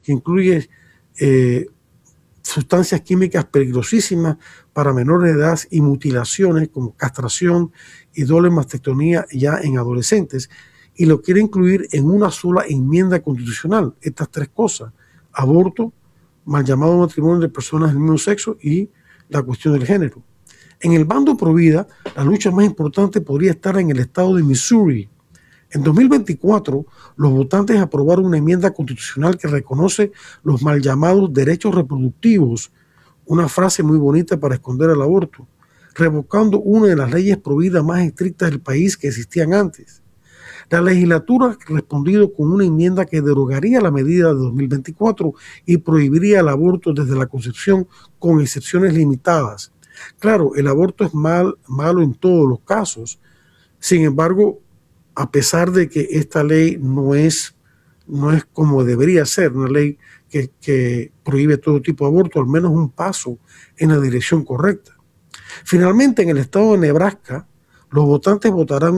que incluye sustancias químicas peligrosísimas para menores de edad y mutilaciones como castración y doble mastectomía ya en adolescentes, y lo quiere incluir en una sola enmienda constitucional. Estas tres cosas: aborto, mal llamado matrimonio de personas del mismo sexo y la cuestión del género. En el bando pro vida, la lucha más importante podría estar en el estado de Missouri. En 2024, los votantes aprobaron una enmienda constitucional que reconoce los mal llamados derechos reproductivos, una frase muy bonita para esconder el aborto, revocando una de las leyes pro vida más estrictas del país que existían antes. La legislatura ha respondido con una enmienda que derogaría la medida de 2024 y prohibiría el aborto desde la concepción, con excepciones limitadas. Claro, el aborto es malo en todos los casos. Sin embargo, a pesar de que esta ley no es como debería ser, una ley que prohíbe todo tipo de aborto, al menos un paso en la dirección correcta. Finalmente, en el estado de Nebraska, los votantes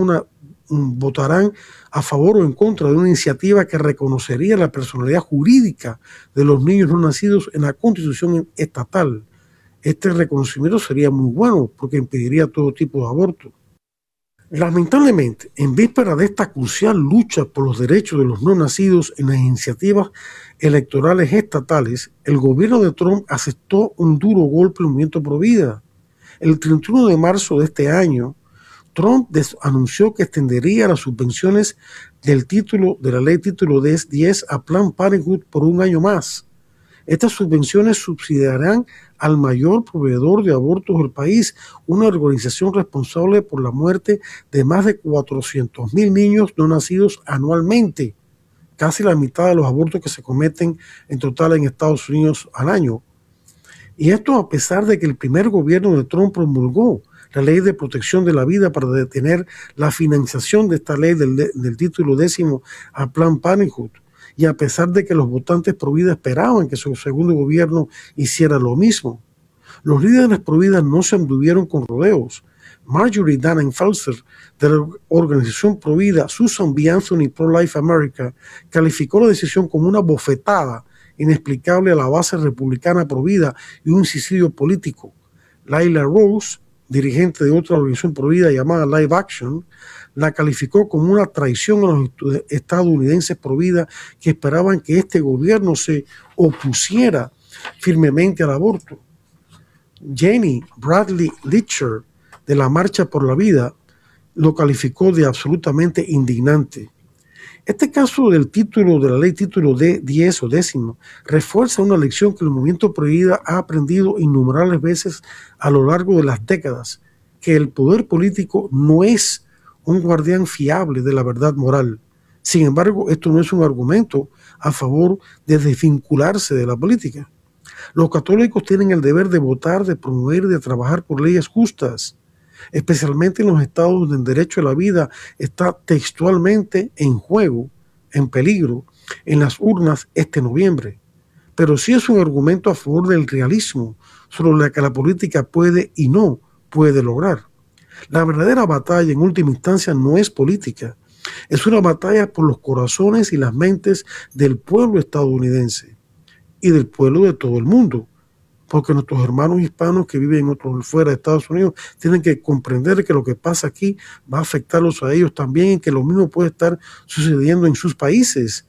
votarán a favor o en contra de una iniciativa que reconocería la personalidad jurídica de los niños no nacidos en la Constitución estatal. Este reconocimiento sería muy bueno porque impediría todo tipo de aborto. Lamentablemente, en víspera de esta crucial lucha por los derechos de los no nacidos en las iniciativas electorales estatales, el gobierno de Trump aceptó un duro golpe al movimiento pro vida. El 31 de marzo de este año, Trump anunció que extendería las subvenciones de la ley título 10 a Planned Parenthood por un año más. Estas subvenciones subsidiarán al mayor proveedor de abortos del país, una organización responsable por la muerte de más de 400,000 niños no nacidos anualmente, casi la mitad de los abortos que se cometen en total en Estados Unidos al año. Y esto a pesar de que el primer gobierno de Trump promulgó la ley de protección de la vida para detener la financiación de esta ley del título 10 a Planned Parenthood. Y a pesar de que los votantes pro vida esperaban que su segundo gobierno hiciera lo mismo. Los líderes pro vida no se anduvieron con rodeos. Marjorie Tannen Fauser, de la organización pro vida Susan B. Anthony Pro-Life America, calificó la decisión como una bofetada inexplicable a la base republicana pro vida y un suicidio político. Layla Rose, dirigente de otra organización pro vida llamada Live Action, la calificó como una traición a los estadounidenses pro vida que esperaban que este gobierno se opusiera firmemente al aborto. Jenny Bradley Litcher, de la Marcha por la Vida, lo calificó de absolutamente indignante. Este caso del título de la ley título 10 o 10 refuerza una lección que el movimiento pro vida ha aprendido innumerables veces a lo largo de las décadas, que el poder político no es un guardián fiable de la verdad moral. Sin embargo, esto no es un argumento a favor de desvincularse de la política. Los católicos tienen el deber de votar, de promover y de trabajar por leyes justas, especialmente en los estados donde el derecho a la vida está textualmente en juego, en peligro, en las urnas este noviembre. Pero sí es un argumento a favor del realismo sobre lo que la política puede y no puede lograr. La verdadera batalla en última instancia no es política, es una batalla por los corazones y las mentes del pueblo estadounidense y del pueblo de todo el mundo, porque nuestros hermanos hispanos que viven fuera de Estados Unidos tienen que comprender que lo que pasa aquí va a afectarlos a ellos también y que lo mismo puede estar sucediendo en sus países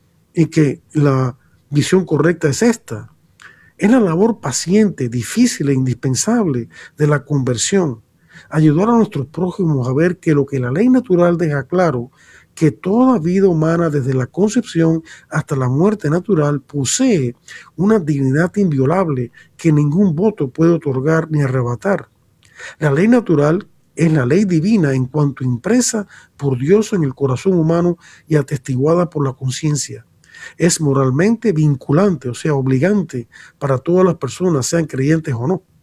y que la visión correcta es esta. Es la labor paciente, difícil e indispensable de la conversión. Ayudar a nuestros prójimos a ver que lo que la ley natural deja claro, que toda vida humana desde la concepción hasta la muerte natural posee una dignidad inviolable que ningún voto puede otorgar ni arrebatar. La ley natural es la ley divina en cuanto impresa por Dios en el corazón humano y atestiguada por la conciencia. Es moralmente vinculante, o sea, obligante para todas las personas, sean creyentes o no.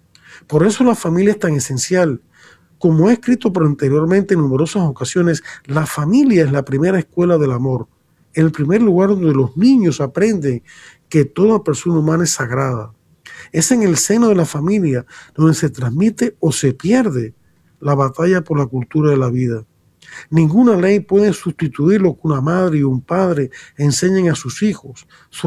Por eso la familia es tan esencial. Como he escrito anteriormente en numerosas ocasiones, la familia es la primera escuela del amor, el primer lugar donde los niños aprenden que toda persona humana es sagrada. Es en el seno de la familia donde se transmite o se pierde la batalla por la cultura de la vida. Ninguna ley puede sustituir lo que una madre y un padre enseñen a sus hijos